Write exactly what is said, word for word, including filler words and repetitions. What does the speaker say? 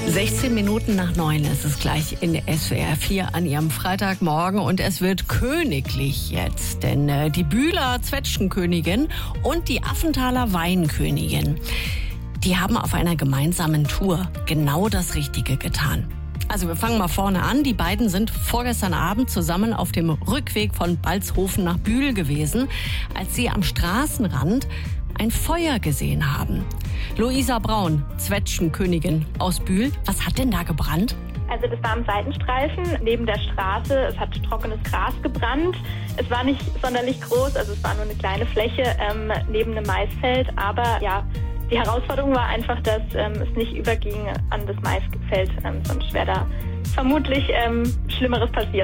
sechzehn Minuten nach neun ist es gleich in der S W R vier an Ihrem Freitagmorgen und es wird königlich jetzt, denn äh, die Bühler Zwetschgenkönigin und die Affenthaler Weinkönigin, die haben auf einer gemeinsamen Tour genau das Richtige getan. Also wir fangen mal vorne an. Die beiden sind vorgestern Abend zusammen auf dem Rückweg von Balzhofen nach Bühl gewesen, als sie am Straßenrand ein Feuer gesehen haben. Luisa Braun, Zwetschgenkönigin aus Bühl. Was hat denn da gebrannt? Also das war am Seitenstreifen neben der Straße. Es hat trockenes Gras gebrannt. Es war nicht sonderlich groß, also es war nur eine kleine Fläche ähm, neben einem Maisfeld. Aber ja, die Herausforderung war einfach, dass ähm, es nicht überging an das Maisfeld, ähm, sonst wäre da vermutlich ähm, Schlimmeres passiert.